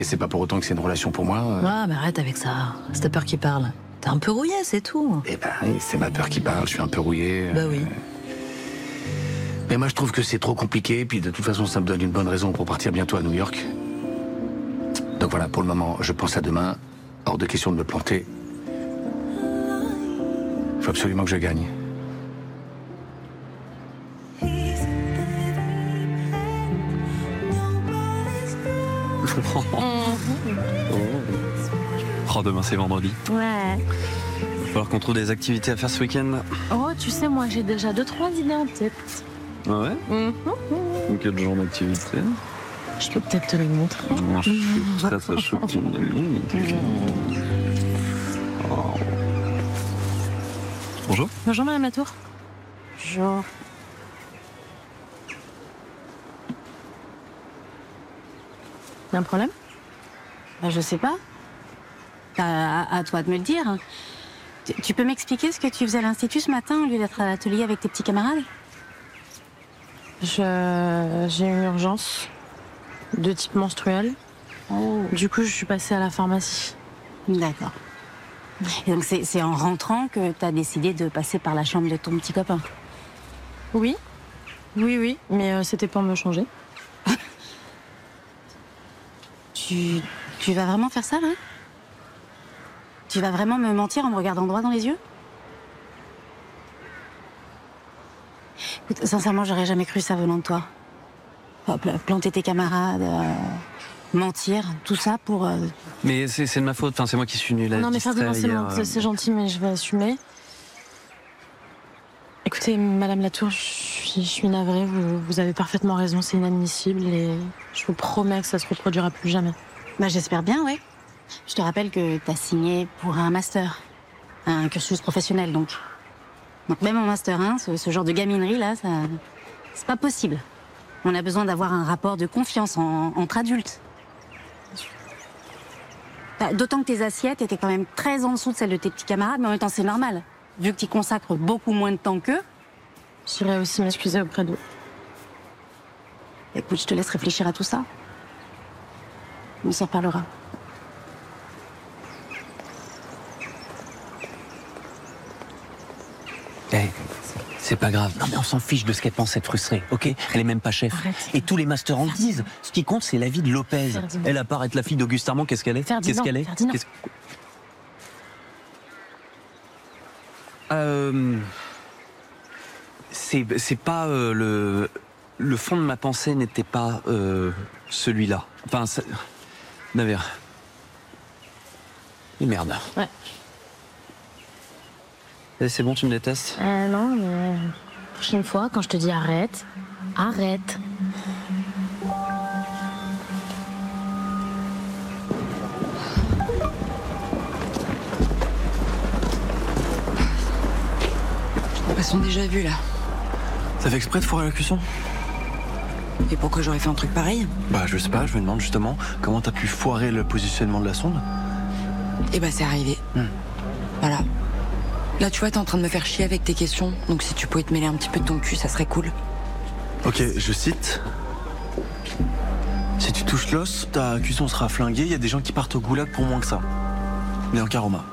Et c'est pas pour autant que c'est une relation pour moi. Ah, mais arrête avec ça. C'est ta peur qui parle. T'es un peu rouillé, c'est tout. Eh ben, c'est ma peur qui parle, je suis un peu rouillé. Bah oui. Mais moi, je trouve que c'est trop compliqué, puis de toute façon, ça me donne une bonne raison pour partir bientôt à New York. Donc voilà, pour le moment, je pense à demain. Hors de question de me planter. Il faut absolument que je gagne. Oh, demain c'est vendredi. Ouais. Il va falloir qu'on trouve des activités à faire ce week-end. Oh, tu sais, moi j'ai déjà 2-3 idées en tête. Ah ouais? Quel genre d'activité? Je peux peut-être te les montrer. Je suis très chaud que tu me demandes. Oh. Bonjour. Bonjour Madame Latour. Bonjour. Y'a un problème? Bah, je sais pas. À toi de me le dire. Tu peux m'expliquer ce que tu faisais à l'Institut ce matin au lieu d'être à l'atelier avec tes petits camarades? J'ai une urgence de type menstruel. Oh. Du coup, je suis passée à la pharmacie. D'accord. Et donc c'est en rentrant que t'as décidé de passer par la chambre de ton petit copain? Oui. Oui, mais c'était pour me changer. Tu vas vraiment faire ça, là? Tu vas vraiment me mentir en me regardant droit dans les yeux? Écoute, sincèrement, j'aurais jamais cru ça venant de toi. Planter tes camarades, mentir, tout ça pour... Mais c'est de ma faute, enfin, c'est moi qui suis nul à Non, mais distraire Ferdinand, hier. c'est gentil, mais je vais assumer. Écoutez, Madame Latour, je suis navrée, vous avez parfaitement raison, c'est inadmissible et je vous promets que ça se reproduira plus jamais. Bah, j'espère bien, ouais. Je te rappelle que t'as signé pour un master, un cursus professionnel, donc. Donc même en master 1, ce genre de gaminerie, là, ça... c'est pas possible. On a besoin d'avoir un rapport de confiance entre adultes. Bah, d'autant que tes assiettes étaient quand même très en dessous de celles de tes petits camarades, mais en même temps, c'est normal. Vu que tu consacres beaucoup moins de temps qu'eux. J'irai aussi m'excuser auprès d'eux. Écoute, je te laisse réfléchir à tout ça. On s'en reparlera. Hey, c'est pas grave. Non mais on s'en fiche de ce qu'elle pense être frustrée, ok? Elle est même pas chef. Arrête. Et tous les masters en disent. Ce qui compte, c'est la vie de Lopez. Ferdinand. Elle, à part être la fille d'Auguste Armand, qu'est-ce qu'elle est? Ferdinand, Qu'est-ce qu'elle est? Ferdinand. C'est pas le fond de ma pensée n'était pas celui-là. Enfin, Naver. Et merde. Ouais. Eh, c'est bon, tu me détestes? Non, mais prochaine fois, quand je te dis arrête, arrête. Elles sont déjà vues là. Ça fait exprès de foirer la cuisson? Et pourquoi j'aurais fait un truc pareil? Bah, je sais pas, je me demande justement comment t'as pu foirer le positionnement de la sonde. Eh bah c'est arrivé. Voilà. Là tu vois t'es en train de me faire chier avec tes questions, donc si tu pouvais te mêler un petit peu de ton cul, ça serait cool. Ok, je cite. Si tu touches l'os, ta cuisson sera flinguée, il y a des gens qui partent au goulag pour moins que ça. Mais en karma.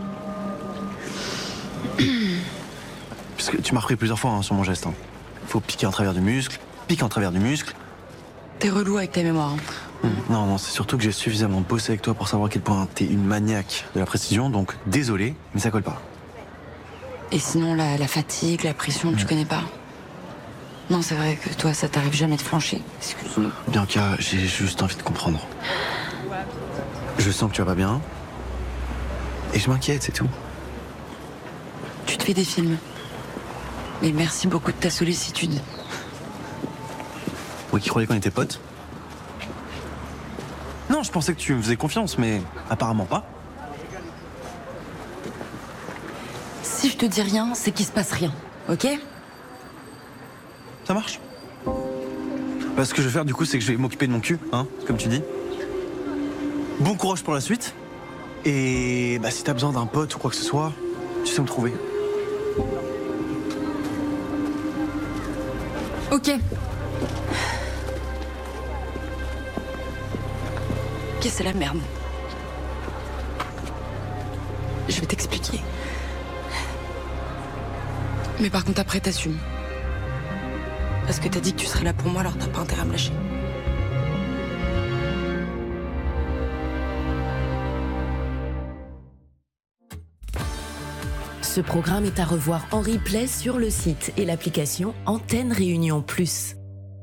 Puisque tu m'as repris plusieurs fois sur mon geste. Faut piquer en travers du muscle, pique en travers du muscle. T'es relou avec ta mémoire. Non, c'est surtout que j'ai suffisamment bossé avec toi pour savoir à quel point t'es une maniaque de la précision, donc désolé, mais ça colle pas. Et sinon la fatigue, la pression, tu connais pas? Non, c'est vrai que toi ça t'arrive jamais de flancher. Excuse-moi. Bianca, j'ai juste envie de comprendre. Je sens que tu vas pas bien. Et je m'inquiète, c'est tout. Tu te fais des films. Et merci beaucoup de ta sollicitude. Moi qui croyais qu'on était potes. Non, je pensais que tu me faisais confiance, mais apparemment pas. Si je te dis rien, c'est qu'il se passe rien, ok? Ça marche. Bah, ce que je vais faire du coup, c'est que je vais m'occuper de mon cul, hein, comme tu dis. Bon courage pour la suite. Et bah, si t'as besoin d'un pote ou quoi que ce soit, tu sais me trouver. Ok. Ok, c'est la merde. Je vais t'expliquer. Mais par contre, après, t'assumes. Parce que t'as dit que tu serais là pour moi, alors t'as pas intérêt à me lâcher. Ce programme est à revoir en replay sur le site et l'application Antenne Réunion Plus.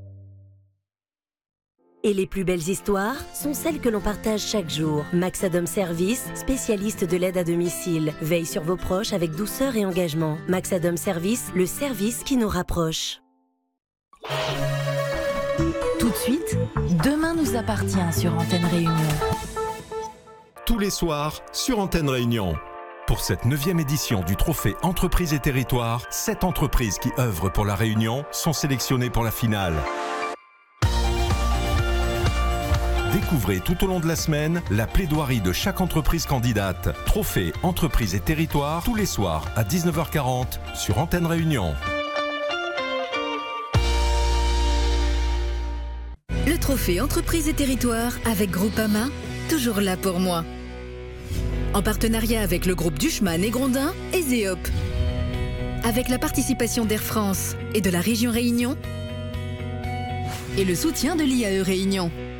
Et les plus belles histoires sont celles que l'on partage chaque jour. Maxadom Service, spécialiste de l'aide à domicile, veille sur vos proches avec douceur et engagement. Maxadom Service, le service qui nous rapproche. Tout de suite, Demain nous appartient sur Antenne Réunion. Tous les soirs sur Antenne Réunion. Pour cette 9e édition du trophée Entreprises et Territoires, 7 entreprises qui œuvrent pour la Réunion sont sélectionnées pour la finale. Découvrez tout au long de la semaine la plaidoirie de chaque entreprise candidate. Trophée Entreprises et Territoires tous les soirs à 19h40 sur Antenne Réunion. Le trophée Entreprises et Territoires avec Groupama, toujours là pour moi. En partenariat avec le groupe Duchemann et Grondin et Zeop. Avec la participation d'Air France et de la région Réunion. Et le soutien de l'IAE Réunion.